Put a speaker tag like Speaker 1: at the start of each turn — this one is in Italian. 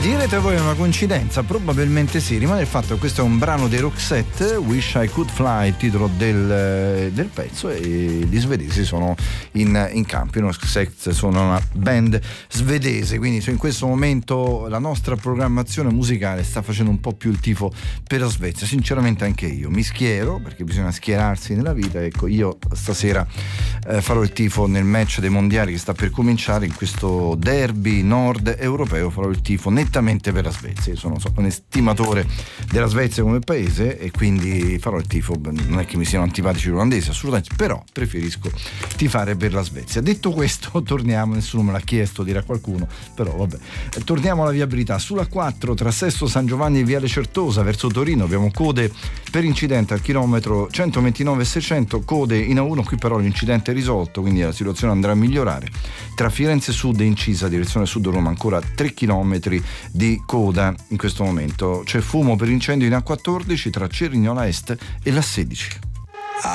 Speaker 1: Direte voi è una coincidenza? Probabilmente sì, rimane il fatto che questo è un brano dei Roxette, Wish I Could Fly, il titolo del pezzo, e gli svedesi sono in campo. I Roxette sono una band svedese, quindi in questo momento la nostra programmazione musicale sta facendo un po' più il tifo per la Svezia. Sinceramente anche io mi schiero, perché bisogna schierarsi nella vita. Ecco, io stasera farò il tifo nel match dei mondiali che sta per cominciare, in questo derby nord europeo farò il tifo nettamente per la Svezia. Io sono un estimatore della Svezia come paese e quindi farò il tifo. Non è che mi siano antipatici gli olandesi, assolutamente, però preferisco tifare per la Svezia. Detto questo, torniamo, nessuno me l'ha chiesto, dirà qualcuno, però vabbè, torniamo alla viabilità. Sulla 4 tra Sesto San Giovanni e Viale Certosa verso Torino abbiamo code per incidente al chilometro 129,600, code in A1. Qui però l'incidente è risolto, quindi la situazione andrà a migliorare. Tra Firenze Sud e Incisa direzione Sud Roma ancora 3 chilometri di coda in questo momento. C'è fumo per incendio in A14 tra Cerignola Est e la 16.